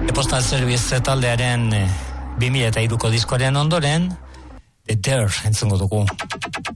Postal Service taldearen 2003ko diskoaren ondoren The Dirt entzungo dugu.